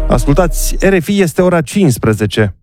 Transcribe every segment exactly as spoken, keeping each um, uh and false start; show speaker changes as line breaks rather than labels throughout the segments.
Ascultați, R F I, este ora cincisprezece.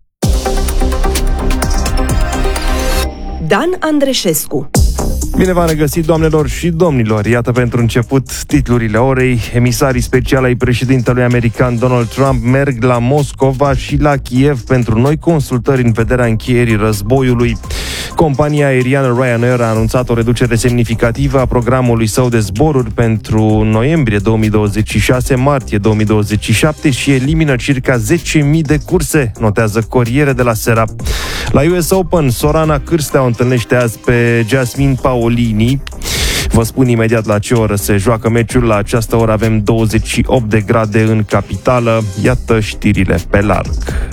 Dan Andreșescu.
Bine v-am regăsit, doamnelor și domnilor. Iată pentru început titlurile orei. Emisarii speciali ai președintelui american Donald Trump merg la Moscova și la Kiev pentru noi consultări în vederea încheierii războiului. Compania aeriană Ryanair a anunțat o reducere semnificativă a programului său de zboruri pentru noiembrie două mii douăzeci și șase, martie două mii douăzeci și șapte și elimină circa zece mii de curse, notează Corriere de la Sera. La U S Open, Sorana Cârstea o întâlnește azi pe Jasmine Paolini. Vă spun imediat la ce oră se joacă meciul. La această oră avem douăzeci și opt de grade în capitală. Iată știrile pe larg.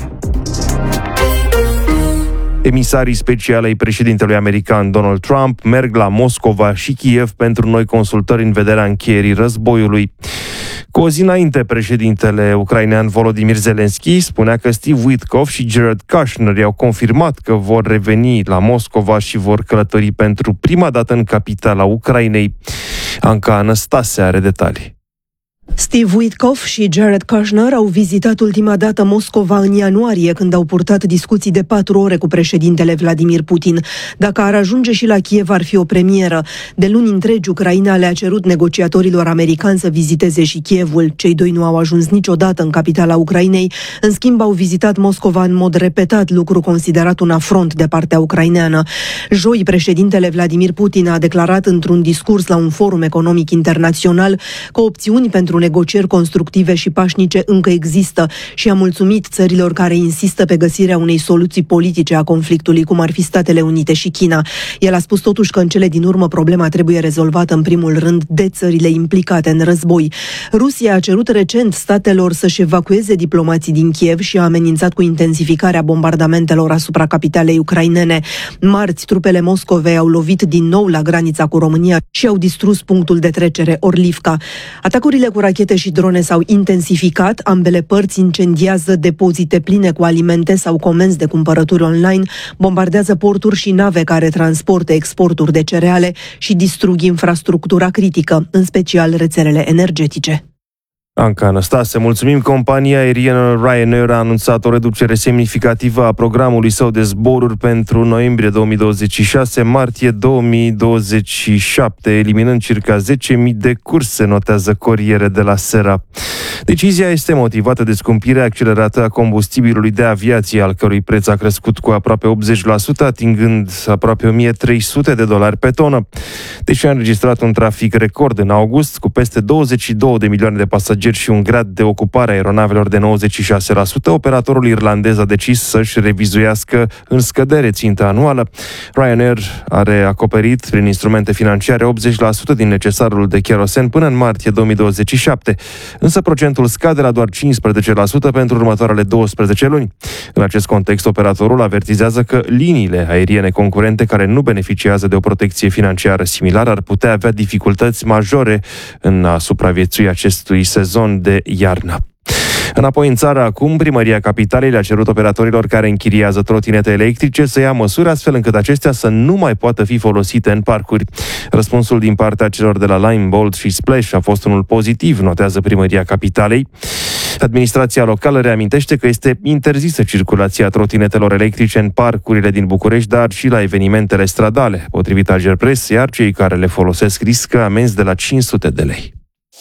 Emisarii speciali ai președintelui american Donald Trump merg la Moscova și Kiev pentru noi consultări în vederea încheierii războiului. Cu o zi înainte, președintele ucrainean Volodymyr Zelensky spunea că Steve Witkoff și Jared Kushner i-au confirmat că vor reveni la Moscova și vor călători pentru prima dată în capitala Ucrainei. Anca Anastase are detalii.
Steve Witkoff și Jared Kushner au vizitat ultima dată Moscova în ianuarie, când au purtat discuții de patru ore cu președintele Vladimir Putin. Dacă ar ajunge și la Kiev, ar fi o premieră. De luni întregi, Ucraina le-a cerut negociatorilor americani să viziteze și Kievul. Cei doi nu au ajuns niciodată în capitala Ucrainei. În schimb, au vizitat Moscova în mod repetat, lucru considerat un afront de partea ucraineană. Joi, președintele Vladimir Putin a declarat într-un discurs la un forum economic internațional că opțiuni pentru negocieri constructive și pașnice încă există și a mulțumit țărilor care insistă pe găsirea unei soluții politice a conflictului, cum ar fi Statele Unite și China. El a spus totuși că în cele din urmă problema trebuie rezolvată în primul rând de țările implicate în război. Rusia a cerut recent statelor să-și evacueze diplomații din Kiev și a amenințat cu intensificarea bombardamentelor asupra capitalei ucrainene. Marți, trupele Moscovei au lovit din nou la granița cu România și au distrus punctul de trecere Orlivka. Atacurile cu rachete și drone s-au intensificat, ambele părți incendiază depozite pline cu alimente sau comenzi de cumpărături online, bombardează porturi și nave care transportă exporturi de cereale și distrug infrastructura critică, în special rețelele energetice.
Anca Anastase, mulțumim. Compania aeriană Ryanair a anunțat o reducere semnificativă a programului său de zboruri pentru noiembrie două mii douăzeci și șase, martie două mii douăzeci și șapte, eliminând circa zece mii de curse, notează Corriere de la Sera. Decizia este motivată de scumpirea accelerată a combustibilului de aviație, al cărui preț a crescut cu aproape optzeci la sută, atingând aproape o mie trei sute de dolari pe tonă. Deși a înregistrat un trafic record în august, cu peste douăzeci și două de milioane de pasageri și un grad de ocupare a aeronavelor de nouăzeci și șase la sută, operatorul irlandez a decis să-și revizuiască în scădere ținta anuală. Ryanair are acoperit prin instrumente financiare optzeci la sută din necesarul de kerosen până în martie două mii douăzeci și șapte, însă procentul scade la doar cincisprezece la sută pentru următoarele douăsprezece luni. În acest context, operatorul avertizează că liniile aeriene concurente care nu beneficiază de o protecție financiară similară ar putea avea dificultăți majore în a supraviețui acestui sezon de iarnă. Înapoi în țară acum, Primăria Capitalei le-a cerut operatorilor care închiriază trotinete electrice să ia măsuri astfel încât acestea să nu mai poată fi folosite în parcuri. Răspunsul din partea celor de la Lime, Bolt și Splash a fost unul pozitiv, notează Primăria Capitalei. Administrația locală reamintește că este interzisă circulația trotinetelor electrice în parcurile din București, dar și la evenimentele stradale, potrivit Agerpres, iar cei care le folosesc riscă amenzi de la cinci sute de lei.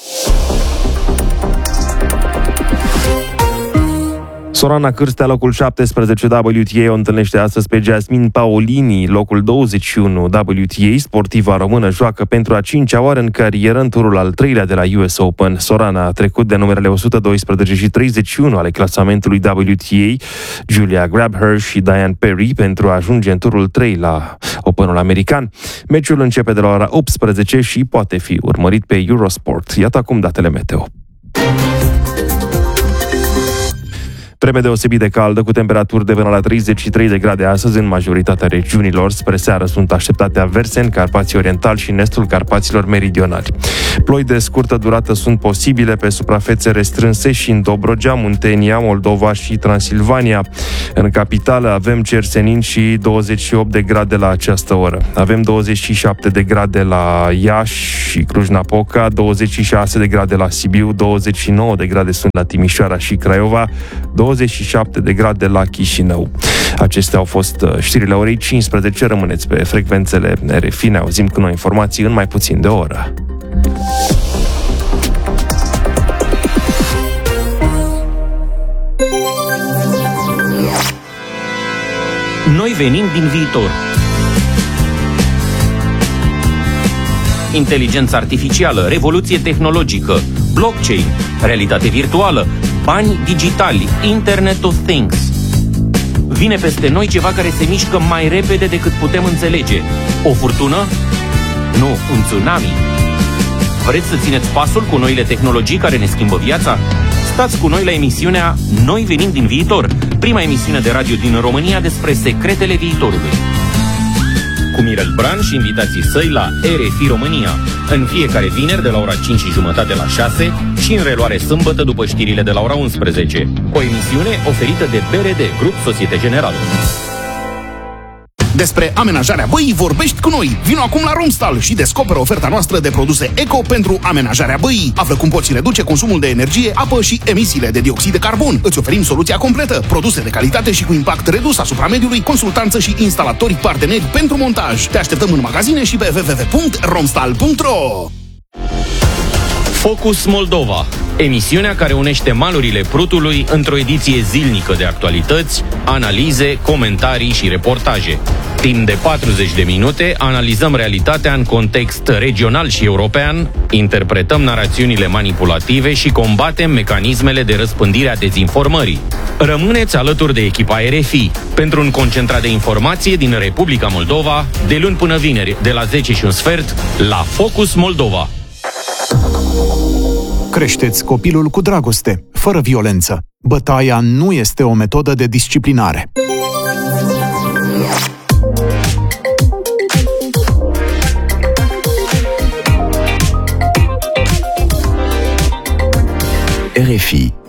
Sorana Cârstea, locul șaptesprezece W T A, o întâlnește astăzi pe Jasmine Paolini, locul douăzeci și unu W T A. Sportiva română joacă pentru a cincea oară în carieră în turul al treilea de la U S Open. Sorana a trecut de numerele o sută doisprezece și treizeci și unu ale clasamentului W T A, Julia Grabher și Diane Perry, pentru a ajunge în turul trei la Openul american. Meciul începe de la ora optsprezece și poate fi urmărit pe Eurosport. Iată acum datele meteo. Vreme deosebit de caldă, cu temperaturi de până la treizeci și trei de grade astăzi în majoritatea regiunilor. Spre seară sunt așteptate averse în Carpații Oriental și în estul Carpaților Meridionali. Ploi de scurtă durată sunt posibile pe suprafețe restrânse și în Dobrogea, Muntenia, Moldova și Transilvania. În capitală avem cer senin și douăzeci și opt de grade la această oră. Avem douăzeci și șapte de grade la Iași și Cluj-Napoca, douăzeci și șase de grade la Sibiu, douăzeci și nouă de grade sunt la Timișoara și Craiova, douăzeci și șapte de grade la Chișinău. Acestea au fost știrile orei cincisprezece. Rămâneți pe frecvențele R F I. Ne auzim cu noi informații în mai puțin de o oră.
Noi venim din viitor. Inteligență artificială, revoluție tehnologică, blockchain, realitate virtuală, bani digitali, Internet of Things. Vine peste noi ceva care se mișcă mai repede decât putem înțelege. O furtună? Nu, un tsunami. Vreți să țineți pasul cu noile tehnologii care ne schimbă viața? Stați cu noi la emisiunea Noi venim din viitor, prima emisiune de radio din România despre secretele viitorului. Cu Mirel Bran și invitații săi la R F I România, în fiecare vineri de la ora cinci și jumătate la șase și în reluare sâmbătă după știrile de la ora unsprezece. O emisiune oferită de B R D, Grup Societe Generală.
Despre amenajarea băii vorbești cu noi. Vino acum la Romstal și descoperă oferta noastră de produse eco pentru amenajarea băii. Află cum poți reduce consumul de energie, apă și emisiile de dioxid de carbon. Îți oferim soluția completă. Produse de calitate și cu impact redus asupra mediului, consultanță și instalatori parteneri pentru montaj. Te așteptăm în magazine și pe w w w punct romstal punct r o.
Focus Moldova, emisiunea care unește malurile Prutului într-o ediție zilnică de actualități, analize, comentarii și reportaje. Timp de patruzeci de minute analizăm realitatea în context regional și european, interpretăm narațiunile manipulative și combatem mecanismele de răspândire a dezinformării. Rămâneți alături de echipa R F I pentru un concentrat de informație din Republica Moldova, de luni până vineri, de la zece și un sfert, la Focus Moldova.
Creșteți copilul cu dragoste, fără violență. Bătaia nu este o metodă de disciplinare. R F I